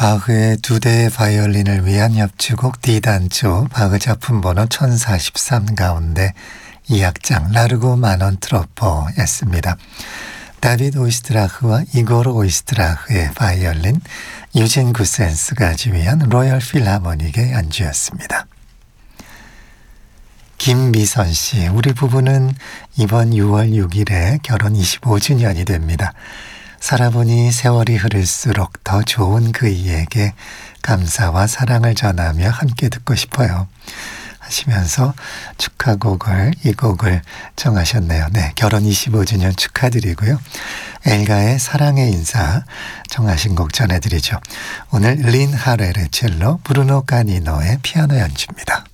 바흐의 두 대의 바이올린을 위한 협주곡 D단조 바흐 작품 번호 1043 가운데 2악장 라르고 마논 트로포였습니다. 다비드 오이스트라흐와 이고르 오이스트라흐의 바이올린, 유진 구센스가 지휘한 로열 필하모닉의 연주였습니다. 김미선 씨, 우리 부부는 이번 6월 6일에 결혼 25주년이 됩니다. 살아보니 세월이 흐를수록 더 좋은 그이에게 감사와 사랑을 전하며 함께 듣고 싶어요 하시면서 축하곡을, 이 곡을 정하셨네요. 네, 결혼 25주년 축하드리고요. 엘가의 사랑의 인사 정하신 곡 전해드리죠. 오늘 린 하렐의 첼로, 브루노 까니노의 피아노 연주입니다.